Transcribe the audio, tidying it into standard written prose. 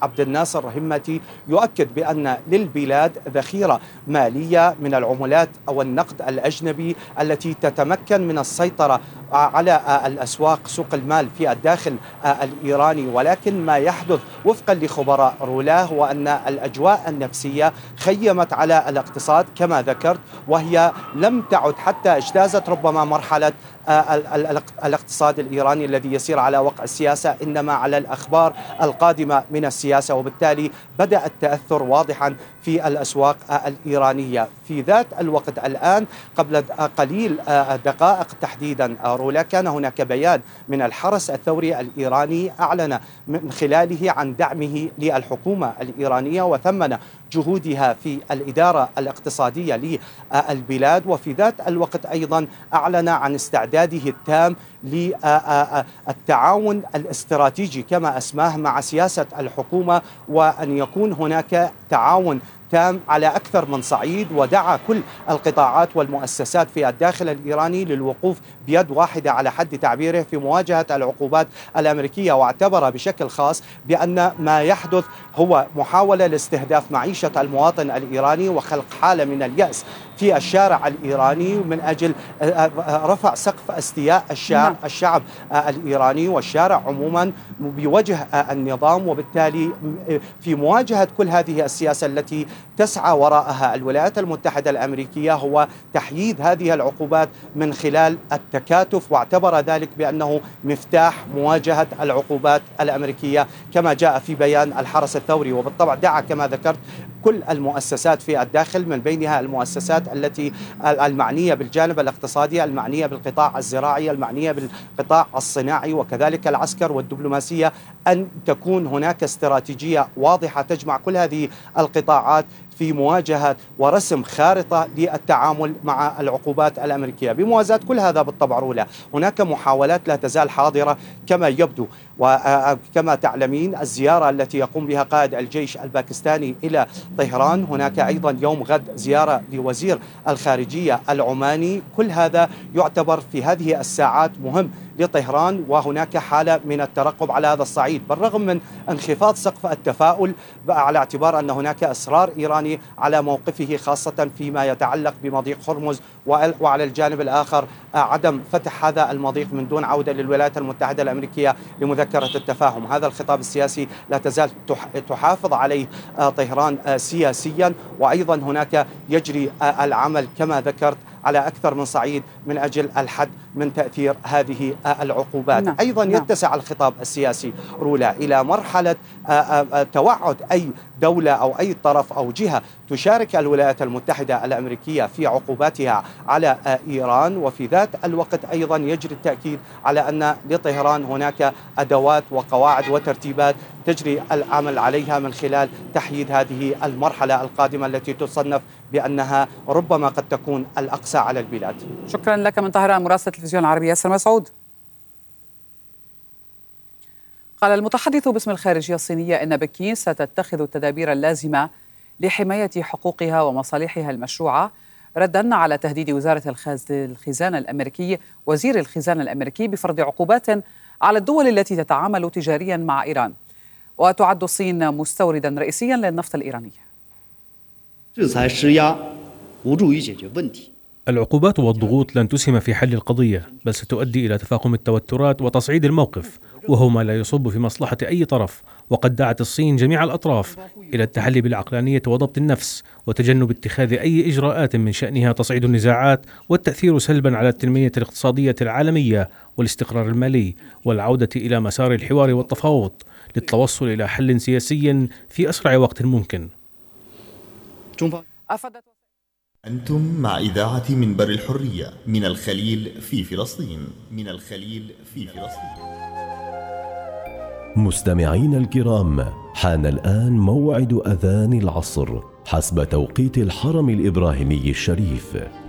عبد الناصر همتي يؤكد بأن للبلاد ذخيرة مالية من العملات أو النقد الأجنبي التي تتمكن من السيطرة على الأسواق سوق المال في الداخل الإيراني. ولكن ما يحدث وفقا لخبراء رولاه هو أن الأجواء النفسية خيمت على الاقتصاد كما ذكرت، وهي لم تعد حتى اجتازت ربما مرحلة الاقتصاد الإيراني الذي يسير على وقع السياسة، إنما على الأخبار القادمة من السياسة، وبالتالي بدأ التأثر واضحا في الأسواق الإيرانية. في ذات الوقت الآن قبل قليل دقائق تحديدا رولا كان هناك بيان من الحرس الثوري الإيراني أعلن من خلاله عن دعمه للحكومة الإيرانية وثمن جهودها في الإدارة الاقتصادية للبلاد، وفي ذات الوقت أيضا أعلن عن استعداده التام للتعاون الاستراتيجي كما أسماه مع سياسة الحكومة، وأن يكون هناك تعاون تام على أكثر من صعيد. ودعا كل القطاعات والمؤسسات في الداخل الإيراني للوقوف بيد واحدة على حد تعبيره في مواجهة العقوبات الأمريكية، واعتبر بشكل خاص بأن ما يحدث هو محاولة لاستهداف معيشة المواطن الإيراني وخلق حالة من اليأس في الشارع الإيراني من أجل رفع سقف استياء الشعب الإيراني والشارع عموما بوجه النظام. وبالتالي في مواجهة كل هذه السياسة التي تسعى وراءها الولايات المتحدة الأمريكية هو تحييد هذه العقوبات من خلال التكاتف، واعتبر ذلك بأنه مفتاح مواجهة العقوبات الأمريكية كما جاء في بيان الحرس الثوري. وبالطبع دعا كما ذكرت كل المؤسسات في الداخل، من بينها المؤسسات التي المعنية بالجانب الاقتصادي، المعنية بالقطاع الزراعي، المعنية بالقطاع الصناعي، وكذلك العسكر والدبلوماسية، أن تكون هناك استراتيجية واضحة تجمع كل هذه القطاعات في مواجهة ورسم خارطة للتعامل مع العقوبات الأمريكية. بموازاة كل هذا بالطبع رولا هناك محاولات لا تزال حاضرة كما يبدو، وكما تعلمين الزيارة التي يقوم بها قائد الجيش الباكستاني إلى طهران، هناك أيضا يوم غد زيارة لوزير الخارجية العماني، كل هذا يعتبر في هذه الساعات مهم لطهران، وهناك حالة من الترقب على هذا الصعيد بالرغم من انخفاض سقف التفاؤل على اعتبار أن هناك إصرار إيراني على موقفه خاصة فيما يتعلق بمضيق هرمز، وعلى الجانب الآخر عدم فتح هذا المضيق من دون عودة للولايات المتحدة الأمريكية لمذكرة التفاهم. هذا الخطاب السياسي لا تزال تحافظ عليه طهران سياسيا، وأيضا هناك يجري العمل كما ذكرت على أكثر من صعيد من أجل الحد من تأثير هذه العقوبات. أيضا يتسع الخطاب السياسي رولا إلى مرحلة توعد أي دولة أو أي طرف أو جهة تشارك الولايات المتحدة الأمريكية في عقوباتها على إيران، وفي ذات الوقت أيضا يجري التأكيد على أن لطهران هناك أدوات وقواعد وترتيبات تجري العمل عليها من خلال تحييد هذه المرحلة القادمة التي تصنف بأنها ربما قد تكون الأقصى على البلاد. شكرا لك من طهران مراسل التلفزيون العربي ياسر مسعود. قال المتحدث باسم الخارجية الصينية إن بكين ستتخذ التدابير اللازمة لحماية حقوقها ومصالحها المشروعة، ردا على تهديد وزارة الخزانة الأمريكي وزير الخزانة الأمريكي بفرض عقوبات على الدول التي تتعامل تجاريا مع إيران. وتعد الصين مستوردا رئيسيا للنفط الإيراني. العقوبات والضغوط لن تسهم في حل القضية، بل ستؤدي إلى تفاقم التوترات وتصعيد الموقف، وهو ما لا يصب في مصلحة أي طرف. وقد دعت الصين جميع الأطراف إلى التحلي بالعقلانية وضبط النفس وتجنب اتخاذ أي إجراءات من شأنها تصعيد النزاعات والتأثير سلبا على التنمية الاقتصادية العالمية والاستقرار المالي، والعودة إلى مسار الحوار والتفاوض للتوصل إلى حل سياسي في أسرع وقت ممكن. أنتم مع إذاعة منبر الحرية من الخليل في فلسطين. مستمعين الكرام، حان الآن موعد أذان العصر حسب توقيت الحرم الإبراهيمي الشريف.